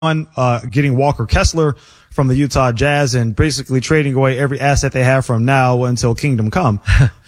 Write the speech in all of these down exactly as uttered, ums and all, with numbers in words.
uh, getting Walker Kessler from the Utah Jazz and basically trading away every asset they have from now until Kingdom Come.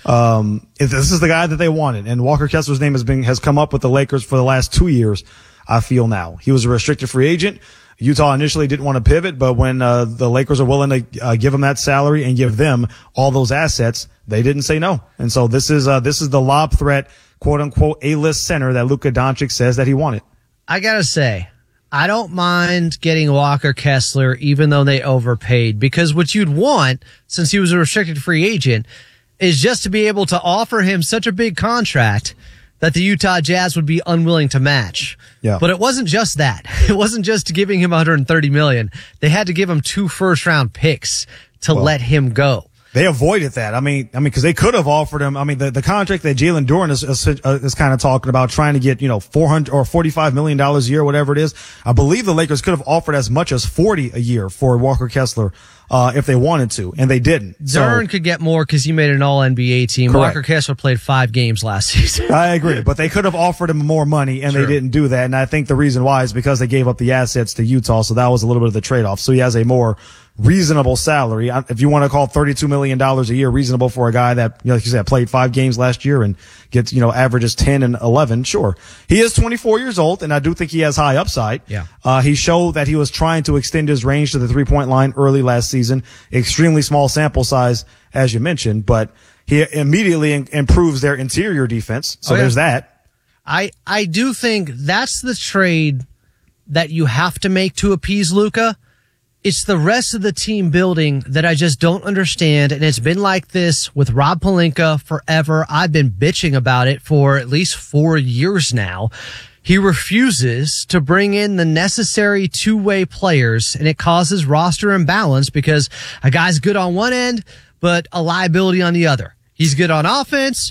um, if this is the guy that they wanted, and Walker Kessler's name has been has come up with the Lakers for the last two years. I feel now he was a restricted free agent. Utah initially didn't want to pivot, but when uh, the Lakers are willing to uh, give him that salary and give them all those assets, they didn't say no. And so this is uh, this is the lob threat, quote unquote, A-list center that Luka Doncic says that he wanted. I gotta say, I don't mind getting Walker Kessler, even though they overpaid, because what you'd want, since he was a restricted free agent, is just to be able to offer him such a big contract that the Utah Jazz would be unwilling to match. Yeah. But it wasn't just that. It wasn't just giving him one hundred thirty million dollars. They had to give him two first round picks to well, let him go. They avoided that. I mean, I mean, because they could have offered him. I mean, the, the contract that Jalen Duren is, is, is kind of talking about, trying to get, you know, four hundred or forty-five million dollars a year, whatever it is. I believe the Lakers could have offered as much as forty a year for Walker Kessler, uh, if they wanted to, and they didn't. Duren so, could get more because he made an all N B A team. Correct. Walker Kessler played five games last season. I agree, but they could have offered him more money, and Sure. they didn't do that. And I think the reason why is because they gave up the assets to Utah, so that was a little bit of the trade-off. So he has a more reasonable salary. If you want to call thirty-two million dollars a year reasonable for a guy that, you know, like you said, played five games last year and gets, you know, averages ten and eleven, sure. He is twenty-four years old, and I do think he has high upside. Yeah. Uh, he showed that he was trying to extend his range to the three-point line early last season. Extremely small sample size, as you mentioned, but he immediately in- improves their interior defense. So Oh, yeah. there's that. I, I do think that's the trade that you have to make to appease Luka. It's the rest of the team building that I just don't understand. And it's been like this with Rob Pelinka forever. I've been bitching about it for at least four years now. He refuses to bring in the necessary two-way players, and it causes roster imbalance because a guy's good on one end, but a liability on the other. He's good on offense,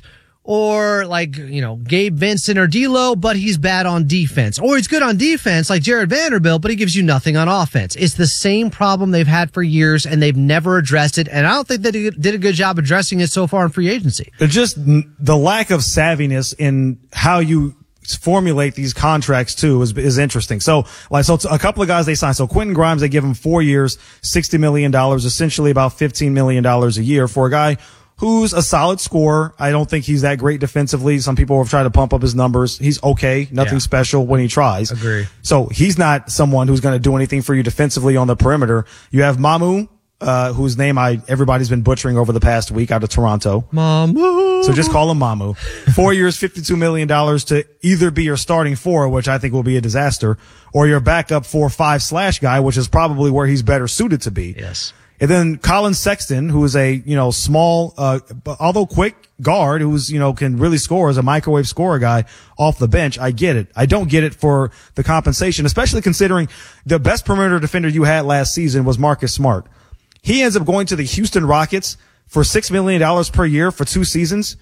or like, you know, Gabe Vincent or D'Lo, but he's bad on defense. Or he's good on defense like Jared Vanderbilt, but he gives you nothing on offense. It's the same problem they've had for years, and they've never addressed it. And I don't think they did a good job addressing it so far in free agency. It's just the lack of savviness in how you formulate these contracts too is is interesting. So like so a couple of guys they signed. So Quentin Grimes, they give him four years, sixty million dollars, essentially about fifteen million dollars a year for a guy who's a solid scorer. I don't think he's that great defensively. Some people have tried to pump up his numbers. He's okay. Nothing Yeah. special when he tries. Agree. So he's not someone who's going to do anything for you defensively on the perimeter. You have Mamu, uh, whose name I, everybody's been butchering over the past week out of Toronto. Mamu. So just call him Mamu. Four years, fifty-two million dollars to either be your starting four, which I think will be a disaster, or your backup four five slash guy, which is probably where he's better suited to be. Yes. And then Colin Sexton, who is a, you know, small, uh, although quick guard who's, you know, can really score as a microwave scorer guy off the bench. I get it. I don't get it for the compensation, especially considering the best perimeter defender you had last season was Marcus Smart. He ends up going to the Houston Rockets for six million dollars per year for two seasons.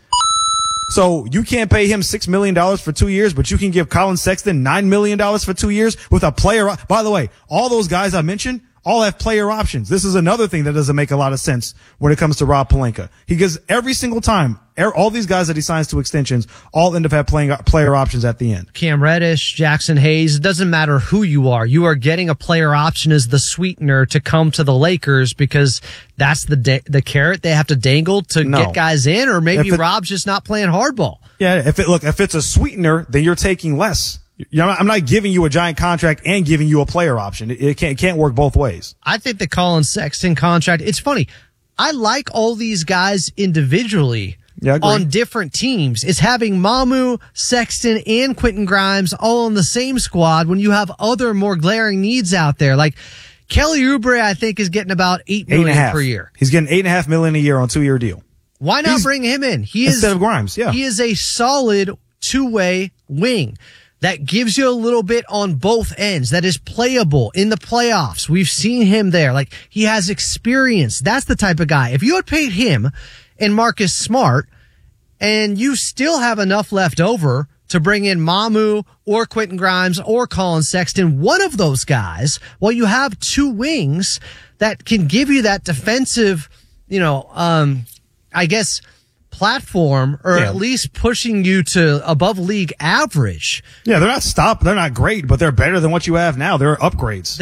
So you can't pay him six million dollars for two years, but you can give Colin Sexton nine million dollars for two years with a player. By the way, all those guys I mentioned all have player options. This is another thing that doesn't make a lot of sense when it comes to Rob Pelinka. He gives every single time, all these guys that he signs to extensions all end up having playing player options at the end. Cam Reddish, Jackson Hayes, it doesn't matter who you are. You are getting a player option as the sweetener to come to the Lakers because that's the da- the carrot they have to dangle to No. get guys in, or maybe If it- Rob's just not playing hardball. Yeah, if it, look, if it's a sweetener, then you're taking less. You know, I'm not giving you a giant contract and giving you a player option. It, it can't, it can't work both ways. I think the Colin Sexton contract, it's funny. I like all these guys individually Yeah, I agree. on different teams. It's having Mamu, Sexton, and Quentin Grimes all on the same squad when you have other more glaring needs out there. Like Kelly Oubre, I think, is getting about eight Eight and a million half per year. He's getting eight and a half million a year on a two year deal. Why not He's- bring him in? He is Instead of Grimes, yeah. He is a solid two-way wing that gives you a little bit on both ends, that is playable in the playoffs. We've seen him there. Like, he has experience. That's the type of guy. If you had paid him and Marcus Smart, and you still have enough left over to bring in Mamu or Quentin Grimes or Colin Sexton, one of those guys, well, you have two wings that can give you that defensive, you know, um, I guess, platform or Yeah. at least pushing you to above league average. Yeah, they're not stop. They're not great, but they're better than what you have now. They're upgrades.